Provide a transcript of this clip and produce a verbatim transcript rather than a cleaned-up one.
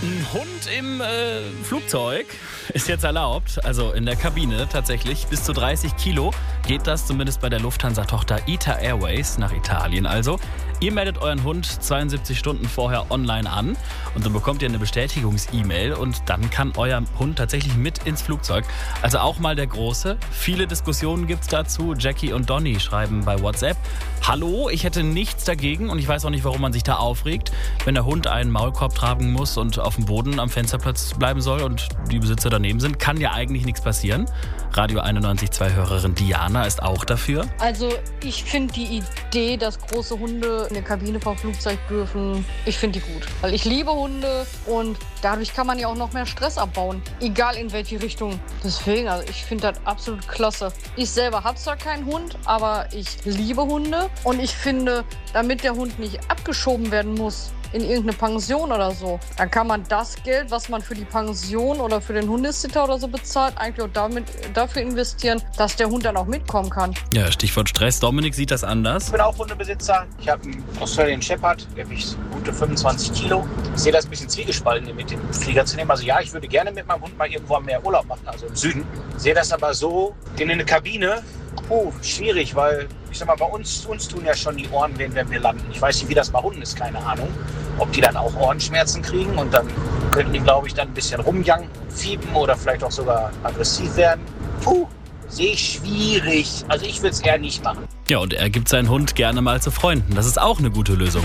Ein Hund im äh, Flugzeug ist jetzt erlaubt, also in der Kabine tatsächlich. Bis zu dreißig Kilo geht das, zumindest bei der Lufthansa-Tochter I T A Airways, nach Italien also. Ihr meldet euren Hund zweiundsiebzig Stunden vorher online an und dann bekommt ihr eine Bestätigungs-E-Mail und dann kann euer Hund tatsächlich mit ins Flugzeug. Also auch mal der Große. Viele Diskussionen gibt's dazu. Jackie und Donny schreiben bei WhatsApp: Hallo, ich hätte nichts dagegen und ich weiß auch nicht, warum man sich da aufregt, wenn der Hund einen Maulkorb tragen muss und auf dem Boden am Fensterplatz bleiben soll und die Besitzer daneben sind. Kann ja eigentlich nichts passieren. Radio einundneunzig Komma zwei Hörerin Diana ist auch dafür. Also ich finde die Idee, dass große Hunde in der Kabine vom Flugzeug dürfen, ich finde die gut. Weil ich liebe Hunde und dadurch kann man ja auch noch mehr Stress abbauen. Egal in welche Richtung. Deswegen, also ich finde das absolut klasse. Ich selber habe zwar keinen Hund, aber ich liebe Hunde. Und ich finde, damit der Hund nicht abgeschoben werden muss in irgendeine Pension oder so, dann kann man das Geld, was man für die Pension oder für den Hundesitter oder so bezahlt, eigentlich auch damit, dafür investieren, dass der Hund dann auch mitkommen kann. Ja, Stichwort Stress. Dominik sieht das anders. Ich bin auch Hundebesitzer. Ich habe einen Australian Shepherd, der wiegt gute fünfundzwanzig Kilo. Ich sehe das ein bisschen zwiegespalten, mit dem Flieger zu nehmen. Also ja, ich würde gerne mit meinem Hund mal irgendwo am Meer Urlaub machen, also im Süden. Ich sehe das aber so, den in eine Kabine, oh, schwierig, weil ich sag mal, bei uns, uns tun ja schon die Ohren weh, wenn wir landen. Ich weiß nicht, wie das bei Hunden ist, keine Ahnung. Ob die dann auch Ohrenschmerzen kriegen und dann könnten die, glaube ich, dann ein bisschen rumjangen, fiepen oder vielleicht auch sogar aggressiv werden. Puh, sehe ich schwierig. Also ich würde es eher nicht machen. Ja, und er gibt seinen Hund gerne mal zu Freunden. Das ist auch eine gute Lösung.